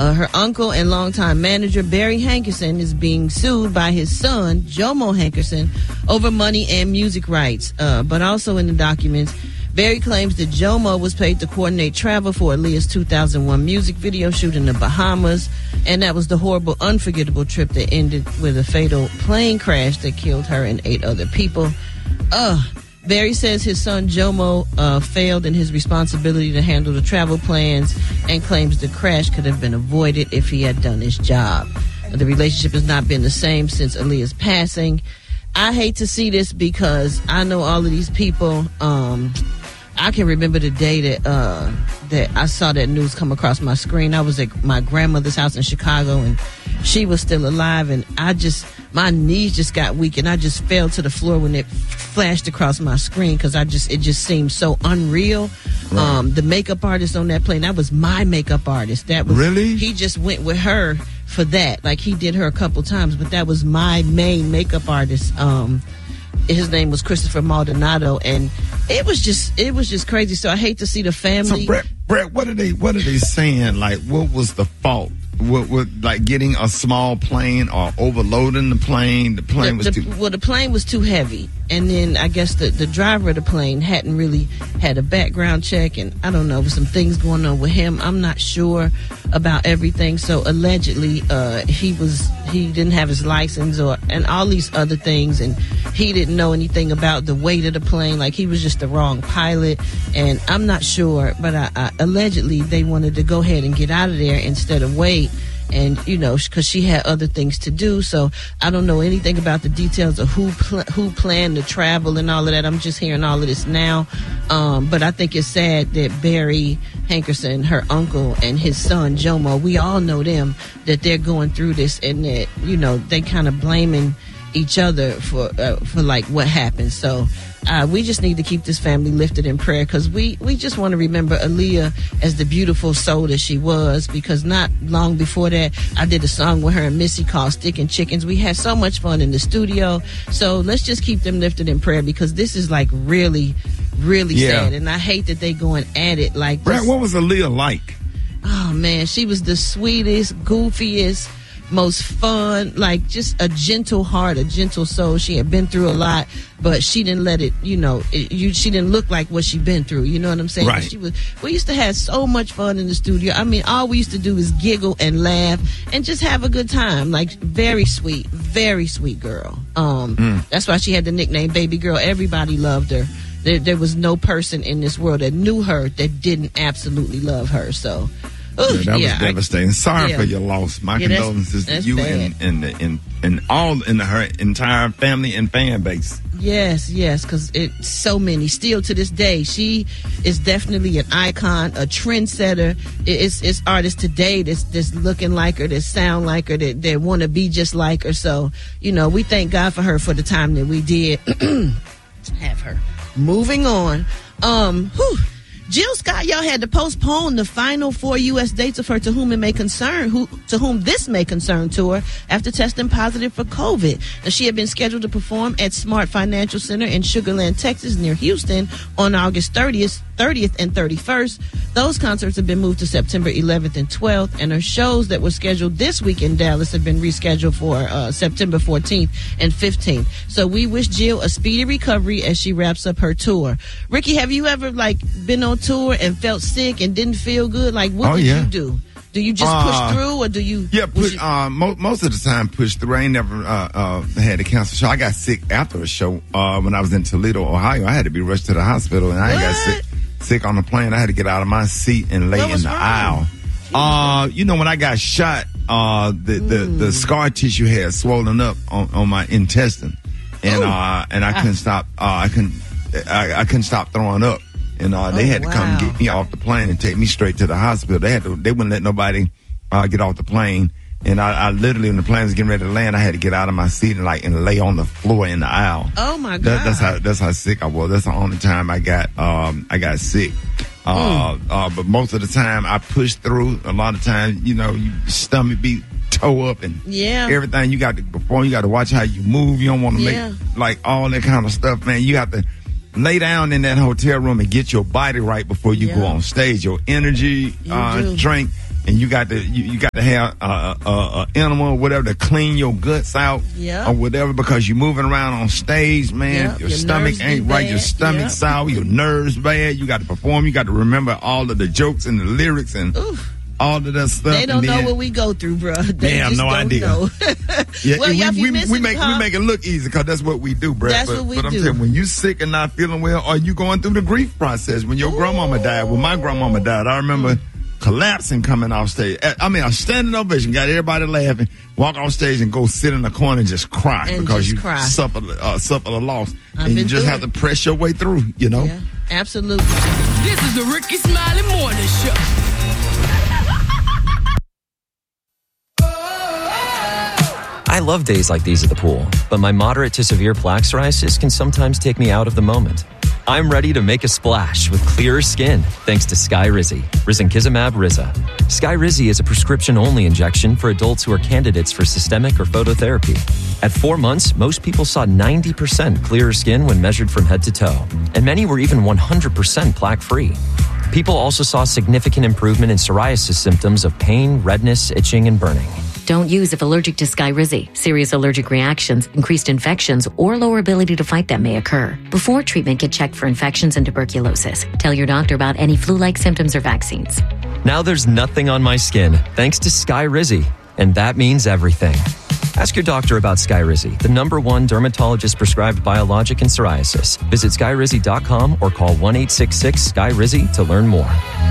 Her uncle and longtime manager, Barry Hankerson, is being sued by his son, Jomo Hankerson, over money and music rights. But also in the documents, Barry claims that Jomo was paid to coordinate travel for Aaliyah's 2001 music video shoot in the Bahamas, and that was the horrible, unforgettable trip that ended with a fatal plane crash that killed her and 8 other people. Barry says his son Jomo failed in his responsibility to handle the travel plans and claims the crash could have been avoided if he had done his job. The relationship has not been the same since Aaliyah's passing. I hate to see this because I know all of these people. I can remember the day that I saw that news come across my screen. I was at my grandmother's house in Chicago, and she was still alive, and my knees just got weak, and I just fell to the floor when it flashed across my screen because it just seemed so unreal. Right. The makeup artist on that plane, that was my makeup artist. That was really? He just went with her for that. Like, he did her a couple times, but that was my main makeup artist. His name was Christopher Maldonado, and it was just crazy. So I hate to see the family. So Brett, what are they saying? Like, what was the fault? What like getting a small plane or overloading the plane? The plane the plane was too heavy, and then I guess the driver of the plane hadn't really had a background check, and I don't know, with some things going on with him. I'm not sure about everything. So allegedly, he didn't have his license and all these other things, and he didn't know anything about the weight of the plane. Like, he was just the wrong pilot, and I'm not sure, but allegedly they wanted to go ahead and get out of there instead of wait. And, because she had other things to do. So I don't know anything about the details of who planned the travel and all of that. I'm just hearing all of this now. But I think it's sad that Barry Hankerson, her uncle, and his son, Jomo, we all know them, that they're going through this, and that, they kind of blaming each other for like what happened. So we just need to keep this family lifted in prayer, because we just want to remember Aaliyah as the beautiful soul that she was, because not long before that, I did a song with her and Missy called Stickin' Chickens. We had so much fun in the studio. So let's just keep them lifted in prayer, because this is like really, really sad. And I hate that they going at it like this. Brett, what was Aaliyah like? Oh, man, she was the sweetest, goofiest, most fun, like just a gentle heart, a gentle soul. She had been through a lot, but she didn't let it, she didn't look like what she'd been through. You know what I'm saying? Right. We used to have so much fun in the studio. I mean, all we used to do is giggle and laugh and just have a good time. Like, very sweet girl. That's why she had the nickname Baby Girl. Everybody loved her. There was no person in this world that knew her that didn't absolutely love her. So, that was devastating. Sorry for your loss. My condolences to you and all in her entire family and fan base. Yes, because it's so many. Still to this day, she is definitely an icon, a trendsetter. It's artists today that's looking like her, that sound like her, that want to be just like her. So, we thank God for her for the time that we did have her. Moving on. Jill Scott, y'all, had to postpone the final 4 U.S. dates of her To Whom This May Concern tour after testing positive for COVID. Now, she had been scheduled to perform at Smart Financial Center in Sugar Land, Texas, near Houston, on August 30th and 31st. Those concerts have been moved to September 11th and 12th, and her shows that were scheduled this week in Dallas have been rescheduled for September 14th and 15th. So we wish Jill a speedy recovery as she wraps up her tour. Ricky, have you ever been on tour and felt sick and didn't feel good? Like, what did you do? Do you just push through, or do you? Yeah, most of the time push through. I ain't never had to cancel a show. I got sick after a show when I was in Toledo, Ohio. I had to be rushed to the hospital, and I got sick on the plane. I had to get out of my seat and lay in the aisle. When I got shot, the scar tissue had swollen up on my intestine, and I couldn't stop. I couldn't stop throwing up. And they had to come get me off the plane and take me straight to the hospital. They wouldn't let nobody get off the plane. And I literally, when the plane was getting ready to land, I had to get out of my seat and lay on the floor in the aisle. Oh my God! That's how sick I was. That's the only time I got sick. But most of the time I pushed through. A lot of times, your stomach be toe up and everything. You got to watch how you move. You don't want to make all that kind of stuff, man. You have to lay down in that hotel room and get your body right before you go on stage. Your energy drink, and you got to have animal or whatever to clean your guts out or whatever, because you're moving around on stage, man. Your stomach ain't right. Your stomach's sour. Your nerves bad. You got to perform. You got to remember all of the jokes and the lyrics and all of that stuff. They don't know what we go through, bro. They have no idea. Know. we make it look easy because that's what we do, bro. That's what we do. But I'm telling you, when you sick and not feeling well, or you going through the grief process, when your grandmama died, when my grandmama died, I remember collapsing coming off stage. I mean, a standing ovation, got everybody laughing, walk off stage and go sit in the corner and just cry because you suffer the loss. And you just have to press your way through, you know? Yeah, absolutely. This is the Ricky Smiley Morning Show. I love days like these at the pool, but my moderate to severe plaque psoriasis can sometimes take me out of the moment. I'm ready to make a splash with clearer skin thanks to Skyrizi, risankizumab Riza. Skyrizi is a prescription-only injection for adults who are candidates for systemic or phototherapy. At 4 months, most people saw 90% clearer skin when measured from head to toe, and many were even 100% plaque-free. People also saw significant improvement in psoriasis symptoms of pain, redness, itching, and burning. Don't use if allergic to Skyrizi. Serious allergic reactions, increased infections, or lower ability to fight them may occur. Before treatment, get checked for infections and tuberculosis. Tell your doctor about any flu-like symptoms or vaccines. Now there's nothing on my skin thanks to Skyrizi, and that means everything. Ask your doctor about Skyrizi, the #1 dermatologist-prescribed biologic in psoriasis. Visit skyrizi.com or call 1-866-SKYRIZI to learn more.